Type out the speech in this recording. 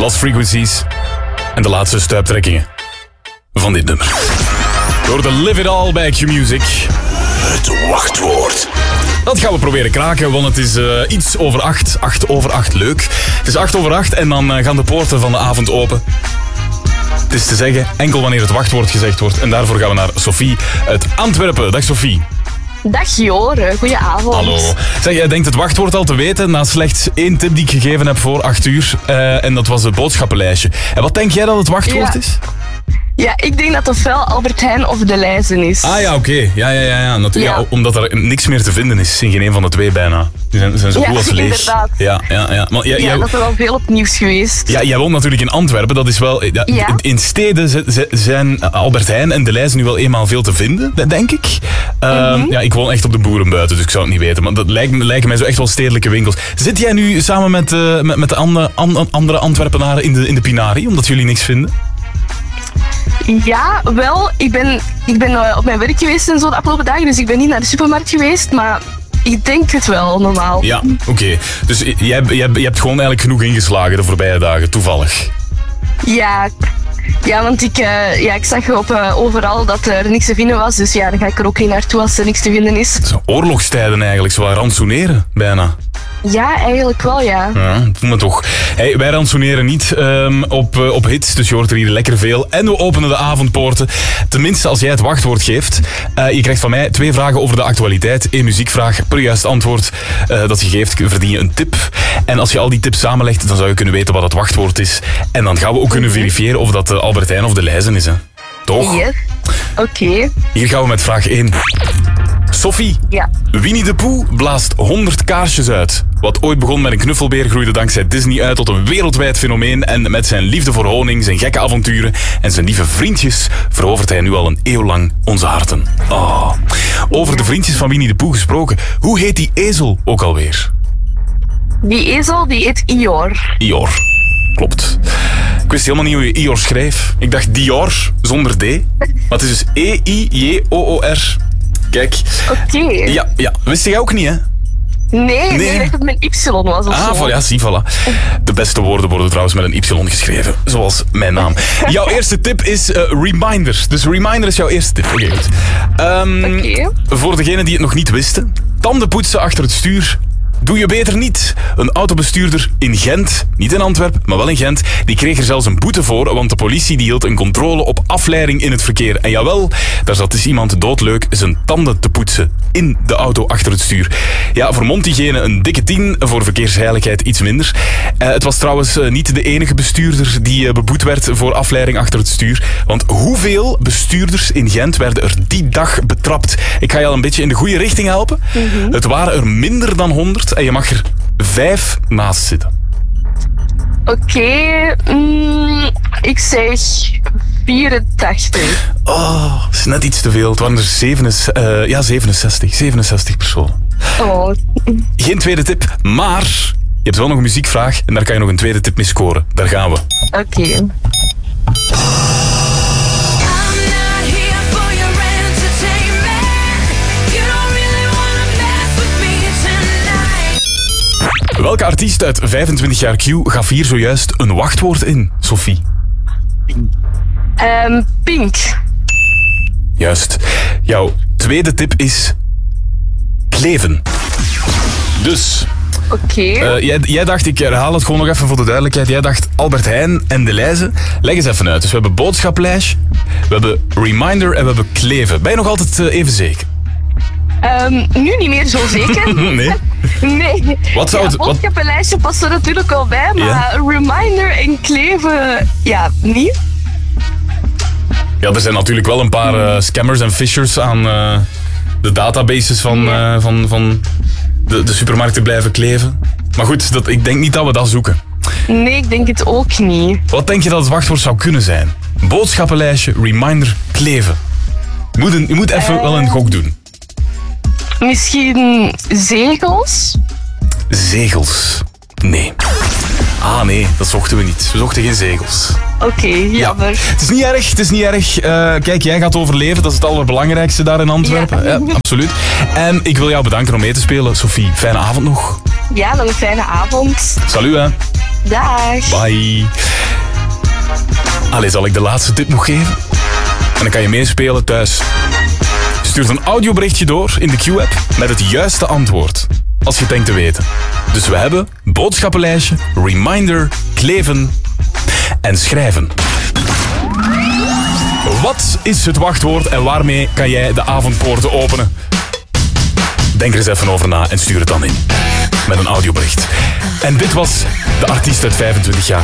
Lost Frequencies en de laatste stuiptrekkingen van dit nummer. Door de Live It All bij Q-Music. Het wachtwoord. Dat gaan we proberen kraken, want het is iets over 8. 8 over 8, leuk. Het is 8 over 8 en dan gaan de poorten van de avond open. Het is te zeggen, enkel wanneer het wachtwoord gezegd wordt. En daarvoor gaan we naar Sophie uit Antwerpen. Dag Sophie. Dag Jore, goedenavond. Hallo. Zeg, jij denkt het wachtwoord al te weten na slechts 1 tip die ik gegeven heb voor 8 uur. En dat was het boodschappenlijstje. En wat denk jij dat het wachtwoord is? Ja, ik denk dat ofwel Albert Heijn of De Leizen is. Ah ja, oké. Ja. Natuurlijk. Ja, omdat er niks meer te vinden is in geen een van de twee bijna. Die zijn zo goed als leeg. Inderdaad. Ja. Maar, dat is wel veel op nieuws geweest. Ja, jij woont natuurlijk in Antwerpen. Dat is wel... In steden zijn Albert Heijn en De Leizen nu wel eenmaal veel te vinden, denk ik. Ja, ik woon echt op de boerenbuiten, dus ik zou het niet weten. Maar dat lijken mij zo echt wel stedelijke winkels. Zit jij nu samen met de andere Antwerpenaren in de Pinari, omdat jullie niks vinden? Ja, wel. Ik ben op mijn werk geweest en zo de afgelopen dagen, dus ik ben niet naar de supermarkt geweest, maar ik denk het wel, normaal. Ja, oké. Dus jij hebt gewoon eigenlijk genoeg ingeslagen de voorbije dagen, toevallig. Ja, want ik zag overal dat er niks te vinden was, dus ja, dan ga ik er ook niet naartoe als er niks te vinden is. Zo oorlogstijden eigenlijk, zo rantsoeneren, bijna. Ja, eigenlijk wel, ja. Ja, doe maar toch. Hey, wij ransoneren niet op hits, dus je hoort er hier lekker veel. En we openen de avondpoorten. Tenminste, als jij het wachtwoord geeft. Je krijgt van mij 2 vragen over de actualiteit. 1 muziekvraag. Per juist antwoord dat je geeft, verdien je een tip. En als je al die tips samenlegt, dan zou je kunnen weten wat het wachtwoord is. En dan gaan we ook kunnen verifiëren of dat Albert Heijn of De Leizen is. Hè. Toch? Yes. Oké. Hier gaan we met vraag 1. Sophie, ja. Winnie de Pooh blaast 100 kaarsjes uit. Wat ooit begon met een knuffelbeer groeide dankzij Disney uit tot een wereldwijd fenomeen. En met zijn liefde voor honing, zijn gekke avonturen en zijn lieve vriendjes verovert hij nu al een eeuw lang onze harten. Oh. Over de vriendjes van Winnie de Pooh gesproken. Hoe heet die ezel ook alweer? Die ezel, die heet Ior. Ior, klopt. Ik wist helemaal niet hoe je Ior schreef. Ik dacht Dior zonder D. Maar het is dus E-I-J-O-O-R. Kijk. Oké. Ja. Wist jij ook niet, hè? Nee, ik dacht dat het met een Y was of zo. Ja, zie, voilà. De beste woorden worden trouwens met een Y geschreven. Zoals mijn naam. Jouw eerste tip is Reminder. Dus Reminder is jouw eerste tip. Oké, goed. Voor degenen die het nog niet wisten. Tanden poetsen achter het stuur. Doe je beter niet. Een autobestuurder in Gent, niet in Antwerpen, maar wel in Gent, die kreeg er zelfs een boete voor, want de politie die hield een controle op afleiding in het verkeer. En jawel, daar zat dus iemand doodleuk zijn tanden te poetsen in de auto achter het stuur. Ja, voor mondhygiëne een dikke 10, voor verkeersveiligheid iets minder. Het was trouwens niet de enige bestuurder die beboet werd voor afleiding achter het stuur. Want hoeveel bestuurders in Gent werden er die dag betrapt? Ik ga je al een beetje in de goede richting helpen. Mm-hmm. Het waren er minder dan 100 en je mag er 5 naast zitten. Oké, ik zeg 84. Oh, dat is net iets te veel. Het waren er 67 personen. Oh. Geen tweede tip, maar je hebt wel nog een muziekvraag en daar kan je nog een tweede tip mee scoren. Daar gaan we. Oké. Welke artiest uit 25 jaar Q gaf hier zojuist een wachtwoord in, Sophie? Pink. Juist. Jouw tweede tip is kleven. Dus... Oké. Jij dacht, ik herhaal het gewoon nog even voor de duidelijkheid. Jij dacht Albert Heijn en De Leizen. Leg eens even uit. Dus we hebben boodschappenlijstje, we hebben Reminder en we hebben kleven. Ben je nog altijd even zeker? Nu niet meer zo zeker. Nee? Nee. Wat zou het... boodschappenlijstje past er natuurlijk wel bij, maar Reminder en kleven, ja, niet. Ja, er zijn natuurlijk wel een paar scammers en phishers aan de databases van de supermarkten blijven kleven. Maar goed, ik denk niet dat we dat zoeken. Nee, ik denk het ook niet. Wat denk je dat het wachtwoord zou kunnen zijn? Boodschappenlijstje, Reminder, kleven. Je moet even wel een gok doen. Misschien zegels? Zegels? Nee. Ah nee, dat zochten we niet. We zochten geen zegels. Oké, jammer. Ja. Het is niet erg. Kijk, jij gaat overleven. Dat is het allerbelangrijkste daar in Antwerpen. Ja, absoluut. En ik wil jou bedanken om mee te spelen. Sophie, fijne avond nog. Ja, dan een fijne avond. Salut, hè. Dag. Bye. Allee, zal ik de laatste tip nog geven? En dan kan je meespelen thuis. Stuur een audioberichtje door in de Q-app met het juiste antwoord. Als je het denkt te weten. Dus we hebben boodschappenlijstje, reminder, kleven en schrijven. Wat is het wachtwoord en waarmee kan jij de avondpoorten openen? Denk er eens even over na en stuur het dan in. Met een audiobericht. En dit was de artiest uit 25 jaar.